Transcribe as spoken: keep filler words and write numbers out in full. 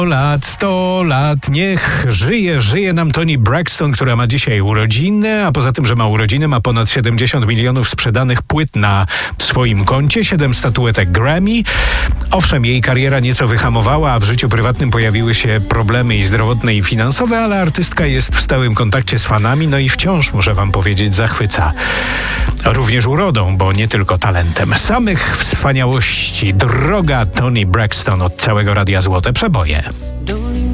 lat, sto lat, niech żyje, żyje nam Toni Braxton, która ma dzisiaj urodziny, a poza tym, że ma urodziny, ma ponad siedemdziesiąt milionów sprzedanych płyt na swoim koncie, siedem statuetek Grammy. Owszem, jej kariera nieco wyhamowała, a w życiu prywatnym pojawiły się problemy i zdrowotne, i finansowe, ale artystka jest w stałym kontakcie z fanami, no i wciąż, muszę wam powiedzieć, zachwyca. Również urodą, bo nie tylko talentem. Samych wspaniałości. Droga Toni Braxton od całego Radia Złote Przeboje.